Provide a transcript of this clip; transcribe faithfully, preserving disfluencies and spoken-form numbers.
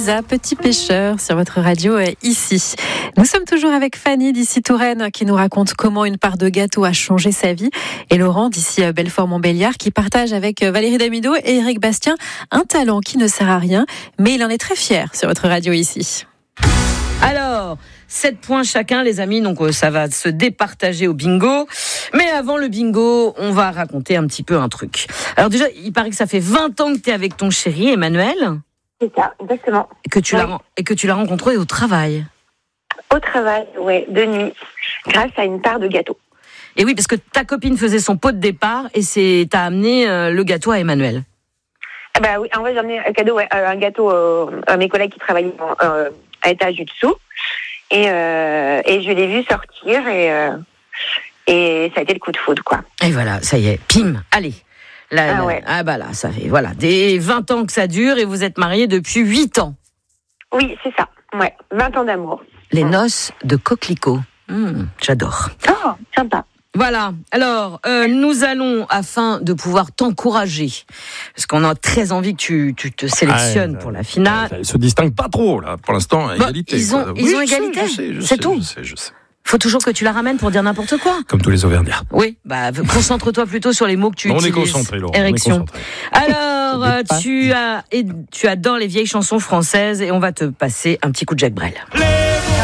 Lisa, Petit Pêcheur, sur votre radio euh, ici. Nous sommes toujours avec Fanny d'ici Touraine qui nous raconte comment une part de gâteau a changé sa vie, et Laurent d'ici euh, Belfort-Montbéliard qui partage avec euh, Valérie Damido et Eric Bastien un talent qui ne sert à rien, mais il en est très fier sur votre radio ici. Alors, sept points chacun, les amis, donc ça va se départager au bingo. Mais avant le bingo, on va raconter un petit peu un truc. Alors déjà, il paraît que ça fait vingt ans que tu es avec ton chéri, Emmanuel. C'est ça, exactement. Et que tu, ouais. l'as, et que tu l'as rencontré au travail. Au travail, ouais, de nuit, grâce à une part de gâteau. Et oui, parce que ta copine faisait son pot de départ et c'est, t'as amené euh, le gâteau à Emmanuel. Ah bah oui, en vrai, j'ai amené un cadeau, ouais, un gâteau euh, à mes collègues qui travaillaient euh, à l'étage du dessous. Et, euh, et je l'ai vu sortir et, euh, et ça a été le coup de foudre, quoi. Et voilà, ça y est, pim, allez. Là, ah, là, ouais. ah bah là, ça fait voilà, des vingt ans que ça dure et vous êtes mariés depuis huit ans. Oui, c'est ça, ouais, vingt ans d'amour. Les mmh. noces de coquelicot, mmh, j'adore. Oh, sympa. Voilà, alors euh, nous allons, afin de pouvoir t'encourager, parce qu'on a très envie que tu, tu te sélectionnes ah, pour la finale. Elle se distingue pas trop, là, pour l'instant, à bah, égalité. Ils ont, quoi. ils oui, ont je égalité, sais, je sais, je c'est sais, tout. Je sais, je sais. Faut toujours que tu la ramènes pour dire n'importe quoi. Comme tous les Auvergnats. Oui, bah concentre-toi plutôt sur les mots que tu on utilises. On est concentré, Laurent. Érection. On est concentré. Alors, tu as, et tu adores les vieilles chansons françaises et on va te passer un petit coup de Jacques Brel. Les